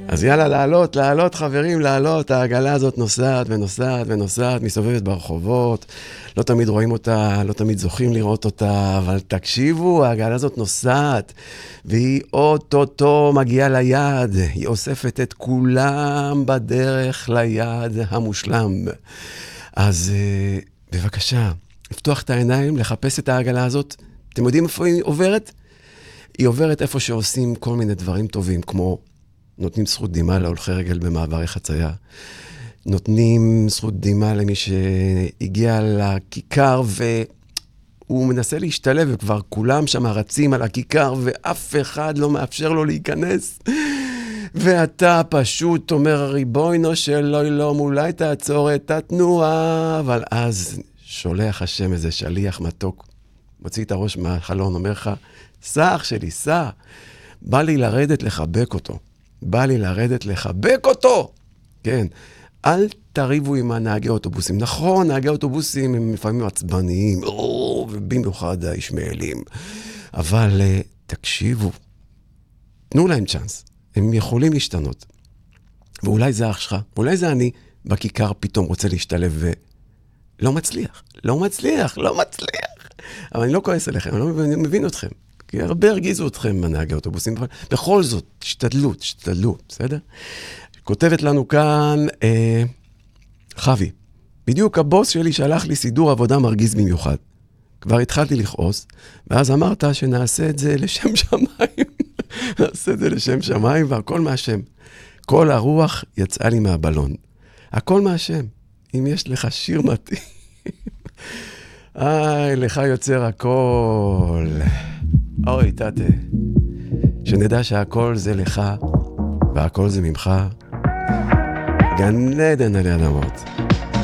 אז יאללה, לעלות חברים, לעלות, העגלה הזאת נוסעת ונוסעת ונוסעת, מסתובבת ברחובות, לא תמיד רואים אותה, לא תמיד זוכים לראות אותה, אבל תקשיבו, העגלה הזאת נוסעת, והיא אוטוטו מגיעה ליעד, היא אוספת את כולם בדרך ליעד המושלם. אז בבקשה, לפתוח את העיניים, לחפש את העגלה הזאת, אתם יודעים איפה היא עוברת? היא עוברת איפה שעושים כל מיני דברים טובים, כמו נותנים זכות דימה להולכי רגל במעברי חצייה, נותנים זכות דימה למי שהגיע לכיכר והוא מנסה להשתלב, וכבר כולם שם רצים על הכיכר ואף אחד לא מאפשר לו להיכנס. ואתה פשוט אומר, ריבונו של אלוהים, אולי תעצור את התנועה, אבל אז שולח השם איזה שליח מתוק, מוציא את הראש מהחלון, אומר לך, סע אח שלי, סע, בא לי לרדת לחבק אותו. בא לי לרדת לחבק אותו. כן, אל תריבו עם הנהגי אוטובוסים. נכון, נהגי אוטובוסים הם לפעמים עצבניים, ובמיוחד הישמעאלים. אבל תקשיבו, תנו להם צ'אנס. הם יכולים להשתנות. ואולי זה אח שלך, ואולי זה אני, בכיכר פתאום רוצה להשתלב ולא מצליח. אבל אני לא כועס עליכם, אני לא מבין אתכם. כי הרבה הרגיזו אתכם מנהגי אוטובוסים, אבל בכל זאת, תשתדלו, בסדר? כותבת לנו כאן, חווי, בדיוק הבוס שלי שלח לי סידור עבודה מרגיז במיוחד. כבר התחלתי לכעוס, ואז אמרת שנעשה את זה לשם שמיים. נעשה את זה לשם שמיים, והכל מהשם. כל הרוח יצאה לי מהבלון. הכל מהשם. אם יש לך שיר מתאים. לך יוצר הכל. אוי, תתה. שנדע שהכל זה לך, והכל זה ממך. גן עדן עלי אדמות.